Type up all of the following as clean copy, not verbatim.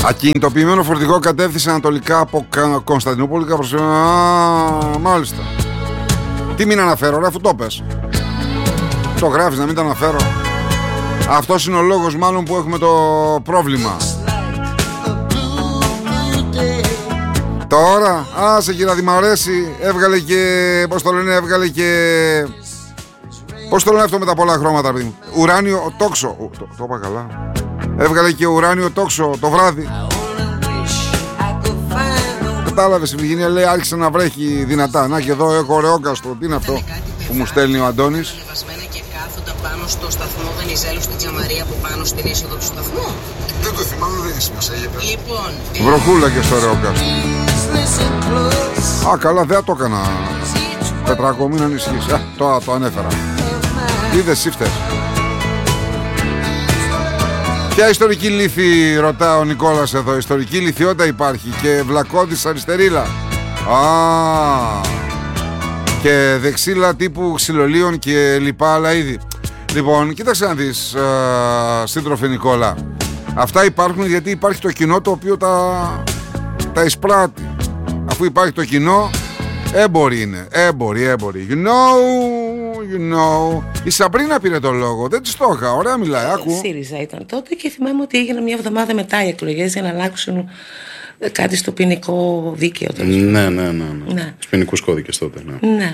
Ακινητοποιημένο φορτηγό κατεύθυνσε ανατολικά από Κωνσταντινούπολη. Μάλιστα. Τι μην αναφέρω, ρε, αφού το πες. Το γράφεις να μην το αναφέρω. Αυτός είναι ο λόγος μάλλον που έχουμε το πρόβλημα. Τώρα, άσε κύριε, μ' αρέσει. Έβγαλε και, πώς το λένε, πώς το λένε αυτό με τα πολλά χρώματα, παιδί μου. Ουράνιο τόξο. Το είπα καλά. Έβγαλε και ουράνιο τόξο το βράδυ. Κατάλαβες, η Βυργινία λέει άρχισε να βρέχει δυνατά. Να και εδώ έχω ωραιόκαστρο. Τι είναι αυτό που μου στέλνει ο Αντώνης. Και κάθοντα πάνω στο σταθμό Βενιζέλου στην Τζαμαρία από πάνω στην είσοδο του σταθμού. Δεν το θυμάμαι, δεν είναι σημασία. Λοιπόν, βροχούλα και στο ωραιόκαστρο. Α, καλά, δεν το έκανα. Πετράκο, μην ανησυχείς. Το ανέφερα. Είδες σύφτες. Ποια ιστορική λύθη, ρωτά ο Νικόλας εδώ. Ιστορική λυθιότητα υπάρχει και Βλακώδης αριστερίλα. Και δεξίλα τύπου ξυλολίων και λοιπά άλλα είδη. Λοιπόν, κοίταξε να δεις, σύντροφε Νικόλα. Αυτά υπάρχουν γιατί υπάρχει το κοινό το οποίο τα εισπράττει. Αφού υπάρχει το κοινό, έμποροι είναι. Έμποροι. You know. Η Σαμπρίνα πήρε το λόγο. Δεν της το είχα. Ωραία μιλάει. Άκου. ΣΥΡΙΖΑ ήταν τότε και θυμάμαι ότι έγινε μια εβδομάδα μετά οι εκλογές για να αλλάξουν κάτι στο ποινικό δίκαιο. Ναι. Στους ποινικούς κώδικες τότε. Ναι.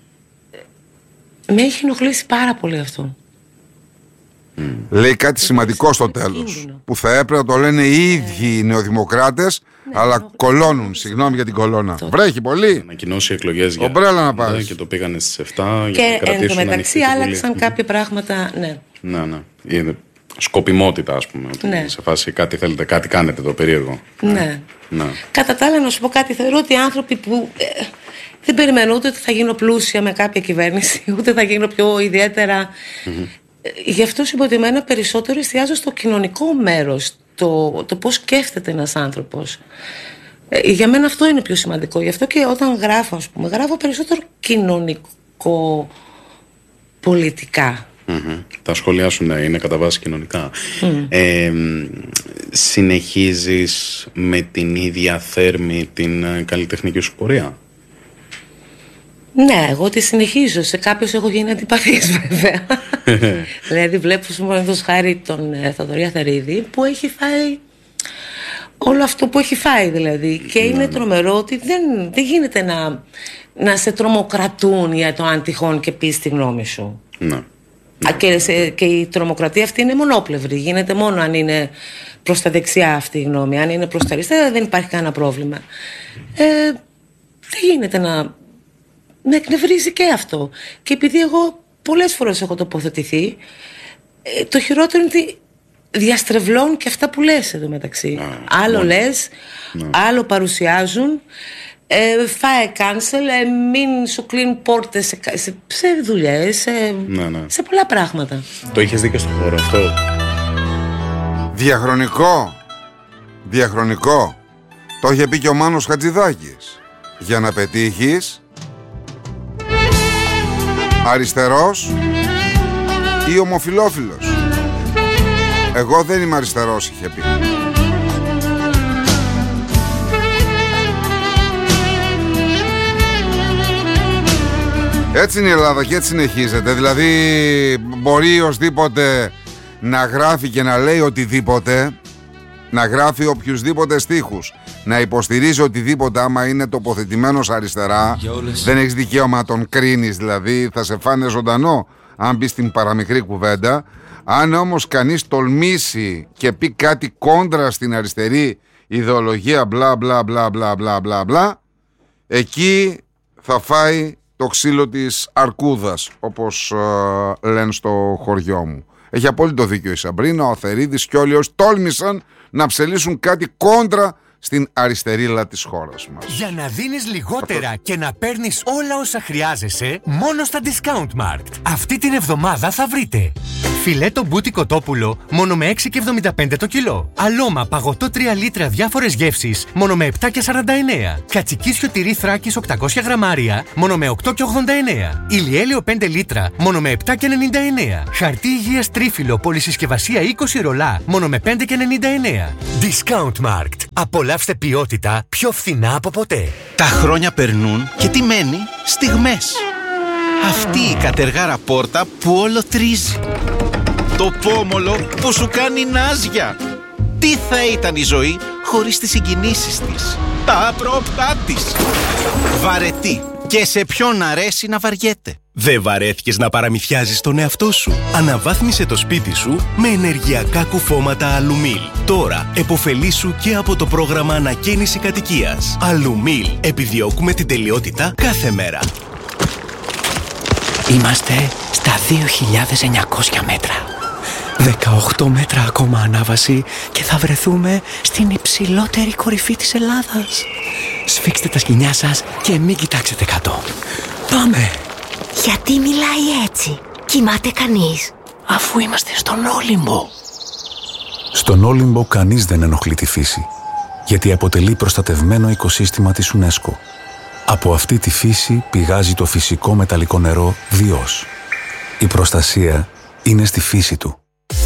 Με έχει ενοχλήσει πάρα πολύ αυτό. Λέει κάτι σημαντικό στο τέλος. Που θα έπρεπε να το λένε οι ίδιοι οι νεοδημοκράτες. Ναι, αλλά κολώνουν, συγγνώμη για την κολόνα. Βρέχει πολύ. Ανακοινώσει εκλογές για ομπρέλα να πάρεις. Και το πήγανε στις 7. Και εν τω μεταξύ άλλαξαν κάποια πράγματα. Ναι. Είναι σκοπιμότητα, ας πούμε. Ναι. Σε φάση κάτι θέλετε, κάτι κάνετε το περίεργο. Ναι. Κατά τα άλλα, να σου πω κάτι. Θεωρώ ότι οι άνθρωποι που δεν περιμένω ούτε ότι θα γίνω πλούσια με κάποια κυβέρνηση, ούτε θα γίνω πιο ιδιαίτερα. Γι' αυτό συμποτιμένα περισσότερο εστιάζω στο κοινωνικό μέρος. Το πώς σκέφτεται ένας άνθρωπος. Για μένα αυτό είναι πιο σημαντικό. Γι' αυτό και όταν γράφω, ας πούμε, γράφω περισσότερο κοινωνικό πολιτικά. Τα σχόλιά σου είναι κατά βάση κοινωνικά. Συνεχίζεις με την ίδια θέρμη την καλλιτεχνική σου πορεία? Ναι, εγώ τη συνεχίζω. Σε κάποιους έχω γίνει αντιπαθής βέβαια. Δηλαδή βλέπω στον χάρη τον Θοδωρή Αθερίδη που έχει φάει όλο αυτό που έχει φάει δηλαδή. Και είναι τρομερό ότι δεν γίνεται να σε τρομοκρατούν για το αν τυχόν και πεις τη γνώμη σου. Και η τρομοκρατία αυτή είναι μονόπλευρη. Γίνεται μόνο αν είναι προς τα δεξιά αυτή η γνώμη. Αν είναι προς τα αριστερά δεν υπάρχει κανένα πρόβλημα. Δεν γίνεται με εκνευρίζει και αυτό. Και επειδή εγώ πολλές φορές έχω τοποθετηθεί, το χειρότερο είναι ότι διαστρεβλώνουν και αυτά που λες εδώ μεταξύ. Άλλο λες, άλλο παρουσιάζουν, φάε cancel, μην σου κλείνουν πόρτες σε δουλειές, σε πολλά πράγματα. Το είχες δει και στον χώρο αυτό? Διαχρονικό. Το είχε πει και ο Μάνος Χατζηδάκης. Για να πετύχεις, αριστερός ή ομοφυλόφιλος. Εγώ δεν είμαι αριστερός, είχε πει. Έτσι είναι η Ελλάδα και έτσι συνεχίζεται. Δηλαδή μπορεί οσδήποτε να γράφει και να λέει οτιδήποτε, να γράφει οποιουσδήποτε στίχους, να υποστηρίζει οτιδήποτε άμα είναι τοποθετημένος αριστερά. Δεν έχεις δικαίωμα να τον κρίνεις, δηλαδή θα σε φάνε ζωντανό αν μπει στην παραμικρή κουβέντα. Αν όμως κανείς τολμήσει και πει κάτι κόντρα στην αριστερή ιδεολογία μπλα μπλα μπλα μπλα μπλα μπλα μπλα, εκεί θα φάει το ξύλο της αρκούδας, όπως λένε στο χωριό μου. Έχει απόλυτο δίκιο η Σαμπρίνα, ο Αθερίδης και όλοι όσοι τόλμησαν να ψελίσουν κάτι κόντρα στην αριστερίλα της χώρας μας. Για να δίνεις λιγότερα και να παίρνεις όλα όσα χρειάζεσαι, μόνο στα Discount Markt. Αυτή την εβδομάδα θα βρείτε φιλέτο μπούτι κοτόπουλο μόνο με 6,75 το κιλό. Αλώμα παγωτό 3 λίτρα διάφορες γεύσεις μόνο με 7,49. Κατσικίσιο τυρί Θράκης 800 γραμμάρια μόνο με 8,89. Ηλιέλαιο 5 λίτρα μόνο με 7,99. Χαρτί υγείας τρίφυλλο πολυσυσκευασία 20 ρολά μόνο με 5,99. Discount Markt. Απολαύστε ποιότητα πιο φθηνά από ποτέ. Τα χρόνια περνούν και τι μένει? Στιγμές. Αυτή η κατεργάρα πόρτα που όλο τρίζει. Το πόμολο που σου κάνει νάζια. Τι θα ήταν η ζωή χωρίς τις συγκινήσεις της, τα άπροπτά της. Βαρετή. Και σε ποιον αρέσει να βαριέται. Δεν βαρέθηκες να παραμυθιάζεις τον εαυτό σου? Αναβάθμισε το σπίτι σου με ενεργειακά κουφώματα Αλουμίλ. Τώρα επωφελήσου και από το πρόγραμμα ανακαίνιση κατοικίας. Αλουμίλ. Επιδιώκουμε την τελειότητα κάθε μέρα. Είμαστε στα 2.900 μέτρα. 18 μέτρα ακόμα ανάβαση και θα βρεθούμε στην υψηλότερη κορυφή της Ελλάδας. Σφίξτε τα σκοινιά σας και μην κοιτάξετε κάτω. Πάμε! Γιατί μιλάει έτσι? Κοιμάται κανείς? Αφού είμαστε στον Όλυμπο. Στον Όλυμπο κανείς δεν ενοχλεί τη φύση, γιατί αποτελεί προστατευμένο οικοσύστημα της UNESCO. Από αυτή τη φύση πηγάζει το φυσικό μεταλλικό νερό Διός. Η προστασία είναι στη φύση του.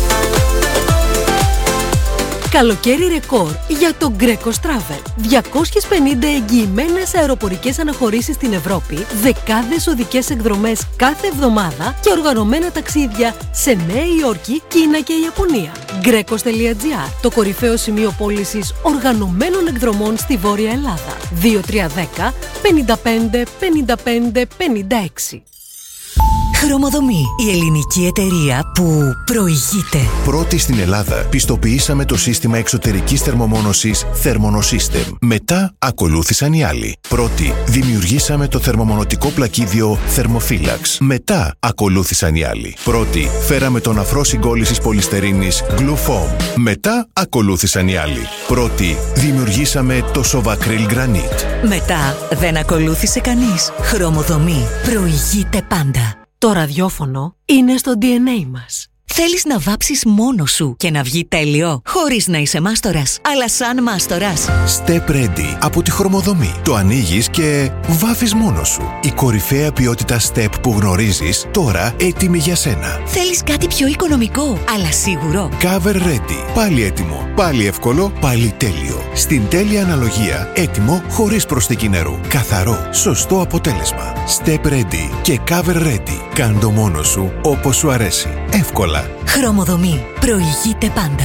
Καλοκαίρι ρεκόρ για το Greco Travel. 250 εγγυημένες αεροπορικές αναχωρήσεις στην Ευρώπη, δεκάδες οδικές εκδρομές κάθε εβδομάδα και οργανωμένα ταξίδια σε Νέα Υόρκη, Κίνα και Ιαπωνία. Grecos.gr, το κορυφαίο σημείο πώλησης οργανωμένων εκδρομών στη Βόρεια Ελλάδα. 2310 55 55 56. Χρωμοδομή, η ελληνική εταιρεία που προηγείται. Πρώτη στην Ελλάδα πιστοποιήσαμε το σύστημα εξωτερικής θερμομόνωσης Thermonosystem. Μετά ακολούθησαν οι άλλοι. Πρώτη δημιουργήσαμε το θερμομονωτικό πλακίδιο Thermophilax. Μετά ακολούθησαν οι άλλοι. Πρώτη φέραμε τον αφρό συγκόλλησης πολυστερίνης Glufoam. Μετά ακολούθησαν οι άλλοι. Πρώτη δημιουργήσαμε το Sovacryl Granite. Μετά δεν ακολούθησε κανείς. Χρωμοδομή, προηγείται πάντα. Το ραδιόφωνο είναι στο DNA μας. Θέλεις να βάψεις μόνος σου και να βγει τέλειο, χωρίς να είσαι μάστορας, αλλά σαν μάστορας. Step Ready από τη Χρωμοδομή. Το ανοίγεις και βάφεις μόνος σου. Η κορυφαία ποιότητα Step που γνωρίζεις, τώρα έτοιμη για σένα. Θέλεις κάτι πιο οικονομικό, αλλά σίγουρο. Cover Ready. Πάλι έτοιμο, πάλι εύκολο, πάλι τέλειο. Στην τέλεια αναλογία, έτοιμο χωρίς προσθήκη νερού. Καθαρό, σωστό αποτέλεσμα. Step Ready και Cover Ready. Κάντο μόνος σου όπως σου αρέσει. Εύκολα. Χρωμοδομή. Προηγείται πάντα.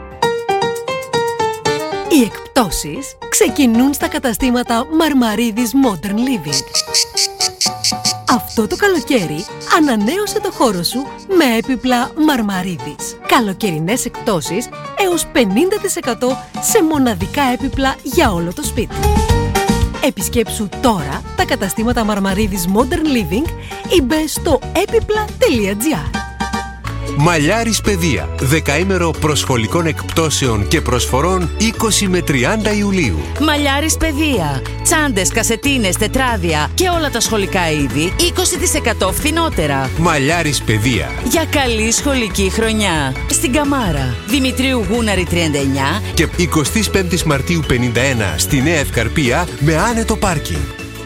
Οι εκπτώσεις ξεκινούν στα καταστήματα Μαρμαρίδης Modern Living. Αυτό το καλοκαίρι ανανέωσε το χώρο σου με έπιπλα Μαρμαρίδης. Καλοκαιρινές εκπτώσεις έως 50% σε μοναδικά έπιπλα για όλο το σπίτι. Επισκέψου τώρα τα καταστήματα Μαρμαρίδης Modern Living ή μπες στο έπιπλα.gr. Μαλλιάρης Παιδεία. Δεκαήμερο προσχολικών εκπτώσεων και προσφορών 20 με 30 Ιουλίου. Μαλλιάρης Παιδεία. Τσάντες, κασετίνες, τετράδια και όλα τα σχολικά είδη 20% φθηνότερα. Μαλλιάρης Παιδεία. Για καλή σχολική χρονιά. Στην Καμάρα. Δημητρίου Γούναρη 39 και 25 Μαρτίου 51 στη Νέα Ευκαρπία με άνετο πάρκινγκ.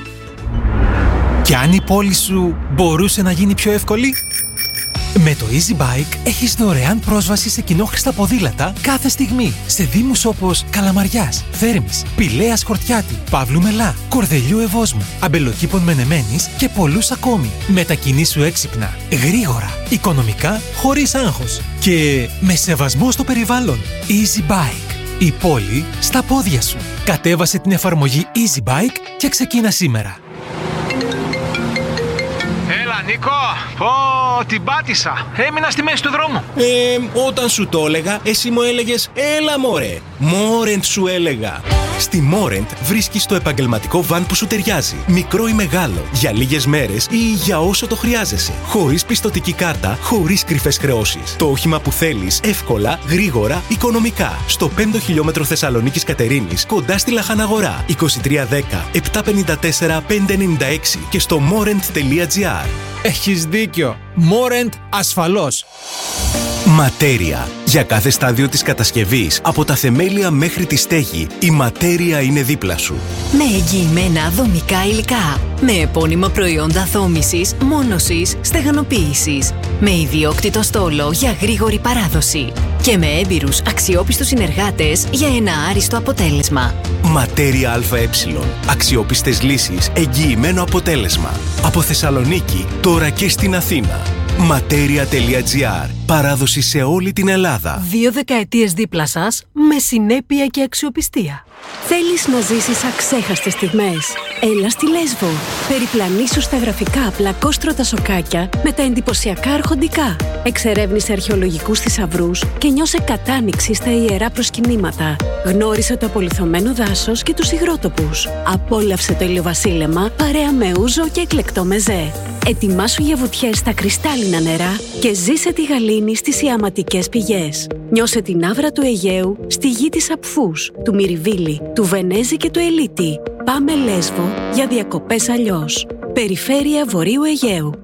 Κι αν η πόλη σου μπορούσε να γίνει πιο εύκολη? Με το Easy Bike έχεις δωρεάν πρόσβαση σε κοινόχρηστα ποδήλατα κάθε στιγμή σε δήμους όπως Καλαμαριάς, Θέρμης, Πηλαίας Χορτιάτη, Παύλου Μελά, Κορδελιού Ευόσμου, Αμπελοκήπων Μενεμένης και πολλούς ακόμη. Μετακινήσου έξυπνα, γρήγορα, οικονομικά, χωρίς άγχος και με σεβασμό στο περιβάλλον. Easy Bike. Η πόλη στα πόδια σου. Κατέβασε την εφαρμογή Easy Bike και ξεκίνα σήμερα. Έλα, Νίκο! Πω, την πάτησα. Έμεινα στη μέση του δρόμου. Όταν σου το έλεγα, εσύ μου έλεγες έλα μωρέ. Μόρεντ σου έλεγα. Στη Μόρεντ βρίσκεις το επαγγελματικό βαν που σου ταιριάζει. Μικρό ή μεγάλο, για λίγες μέρες ή για όσο το χρειάζεσαι. Χωρίς πιστωτική κάρτα, χωρίς κρυφές χρεώσεις. Το όχημα που θέλεις, εύκολα, γρήγορα, οικονομικά. Στο 5 χιλιόμετρο Θεσσαλονίκης Κατερίνης, κοντά στη Λαχαναγορά. 2310 754 596 και στο morent.gr. Έχεις δίκιο. Μόρεντ ασφαλώς. Ματέρια. Για κάθε στάδιο της κατασκευής, από τα θεμέλια μέχρι τη στέγη, η Ματέρια είναι δίπλα σου. Με εγγυημένα δομικά υλικά. Με επώνυμα προϊόντα δόμησης, μόνωσης, στεγανοποίησης. Με ιδιόκτητο στόλο για γρήγορη παράδοση. Και με έμπειρους αξιόπιστους συνεργάτες για ένα άριστο αποτέλεσμα. Ματέρια ΑΕ. Αξιόπιστες λύσεις, εγγυημένο αποτέλεσμα. Από Θεσσαλονίκη, τώρα και στην Αθήνα. Ματέρια.gr. Παράδοση σε όλη την Ελλάδα. 2 δεκαετίες δίπλα σας, με συνέπεια και αξιοπιστία. Θέλεις να ζήσεις αξέχαστες στιγμές? Έλα στη Λέσβο. Περιπλανήσου στα γραφικά πλακόστρωτα σοκάκια με τα εντυπωσιακά αρχοντικά. Εξερεύνησε αρχαιολογικούς θησαυρούς και νιώσε κατάνοιξη στα ιερά προσκυνήματα. Γνώρισε το απολιθωμένο δάσος και τους υγρότοπους. Απόλαυσε το ηλιοβασίλεμα παρέα με ούζο και εκλεκτό μεζέ. Ετοιμάσου για βουτιές στα κρυστάλλινα νερά και ζήσε τη γαλήνη στις ιαματικές πηγές. Νιώσε την άβρα του Αιγαίου στη γη της Απφούς, του Μυριβίλη, του Βενέζη και του Ελίτη. Πάμε Λέσβο για διακοπές αλλιώς. Περιφέρεια Βορείου Αιγαίου.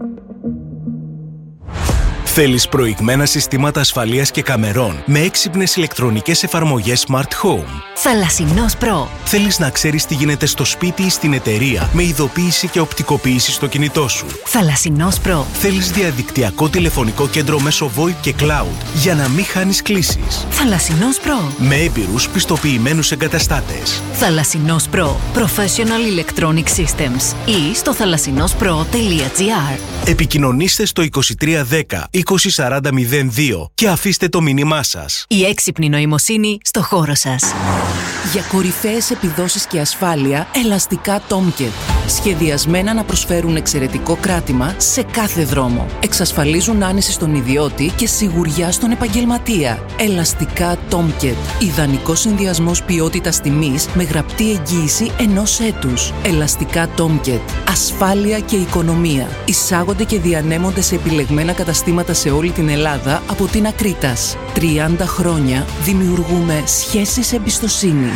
Θέλεις προηγμένα συστήματα ασφαλείας και καμερών με έξυπνες ηλεκτρονικές εφαρμογές Smart Home? Θαλασσινός Προ. Θέλεις να ξέρεις τι γίνεται στο σπίτι ή στην εταιρεία με ειδοποίηση και οπτικοποίηση στο κινητό σου? Θαλασσινός Προ. Θέλεις διαδικτυακό τηλεφωνικό κέντρο μέσω VoIP και Cloud για να μην χάνεις κλήσεις? Θαλασσινός Προ. Με έμπειρους πιστοποιημένους εγκαταστάτες. Θαλασσινός Προ. Professional Electronic Systems. Ή στο θαλασσινόσπρο.gr. Επικοινωνήστε στο 2310 204002 και αφήστε το μήνυμά σας. Η έξυπνη νοημοσύνη στο χώρο σας. Για κορυφαίες επιδόσεις και ασφάλεια, ελαστικά Tomcat. Σχεδιασμένα να προσφέρουν εξαιρετικό κράτημα σε κάθε δρόμο. Εξασφαλίζουν άνεση στον ιδιώτη και σιγουριά στον επαγγελματία. Ελαστικά Tomcat. Ιδανικός συνδυασμός ποιότητας τιμής με γραπτή εγγύηση 1 έτους. Ελαστικά Tomcat. Ασφάλεια και οικονομία. Εισάγονται και διανέμονται σε επιλεγμένα καταστήματα σε όλη την Ελλάδα από την Ακρίτας. 30 χρόνια δημιουργούμε σχέσεις εμπιστοσύνης.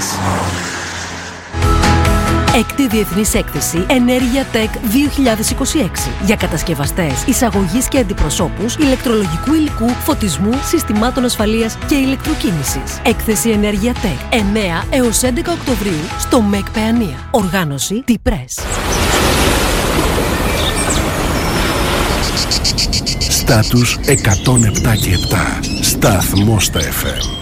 Έκτη Διεθνής Έκθεση Ενέργεια Tech 2026 για κατασκευαστές, εισαγωγής και αντιπροσώπους ηλεκτρολογικού υλικού, φωτισμού, συστημάτων ασφαλείας και ηλεκτροκίνησης. Έκθεση Ενέργεια Tech 9 έως 11 Οκτωβρίου στο ΜΕΚ Παιανία. Οργάνωση T-Press. Στάτους 107 και 7. Σταθμός στα FM.